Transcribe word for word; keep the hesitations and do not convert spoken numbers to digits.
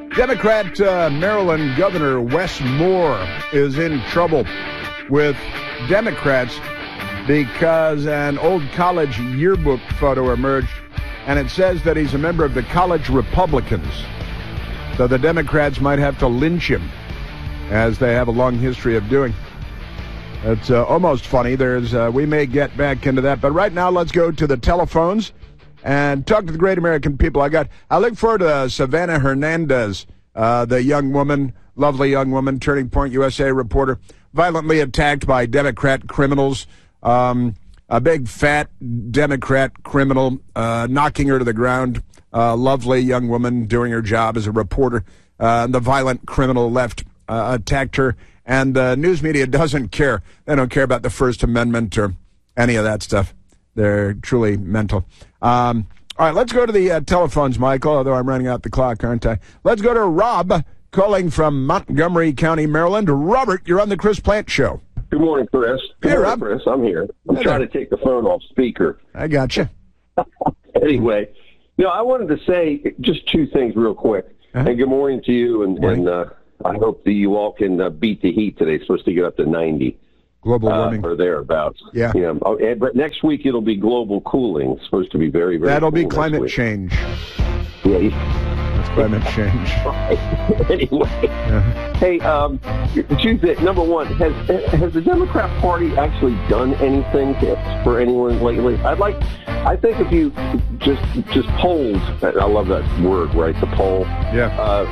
Democrat uh, Maryland Governor Wes Moore is in trouble with Democrats because an old college yearbook photo emerged, and it says that he's a member of the College Republicans. So the Democrats might have to lynch him, as they have a long history of doing. It's uh, almost funny. There's uh, we may get back into that, but right now let's go to the telephones and talk to the great American people. I got. I look forward to uh, Savannah Hernandez, uh, the young woman, lovely young woman, Turning Point U S A reporter, violently attacked by Democrat criminals. Um, a big fat Democrat criminal uh, knocking her to the ground. Uh, lovely young woman doing her job as a reporter. Uh, and the violent criminal left uh, attacked her. And the news media doesn't care. They don't care about the First Amendment or any of that stuff. They're truly mental. Um, all right, let's go to the uh, telephones, Michael, although I'm running out the clock, aren't I? Let's go to Rob, calling from Montgomery County, Maryland. Robert, you're on the Chris Plant Show. Good morning, Chris. Good Hey, morning, Rob. Chris. I'm here. I'm Hey trying there. to take the phone off speaker. I got you. Anyway, you know, I wanted to say just two things real quick. Uh-huh. And good morning to you, and, Morning. and uh, I hope that you all can uh, beat the heat today. It's supposed to get up to ninety. Global Uh, warming. or thereabouts. Yeah. You know, oh, and- but next week it'll be global cooling. It's supposed to be very, very That'll be cool next climate week. change. Yeah, you- That's climate change. anyway, Uh-huh. hey, um, two things. Number one, has has the Democrat Party actually done anything to, for anyone lately? I'd like, I think if you just just polled, I love that word, right? The poll. Yeah. Uh,